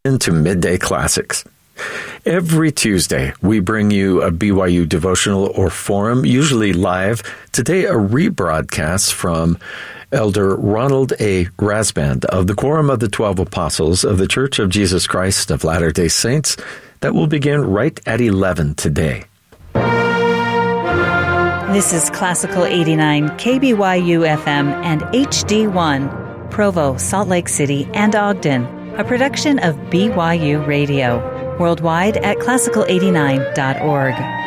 to Midday Classics. Every Tuesday, we bring you a BYU devotional or forum, usually live. Today, a rebroadcast from Elder Ronald A. Rasband of the Quorum of the 12 Apostles of the Church of Jesus Christ of Latter-day Saints that will begin right at 11 today. This is Classical 89, KBYU FM and HD1, Provo, Salt Lake City, and Ogden, a production of BYU Radio, worldwide at classical89.org.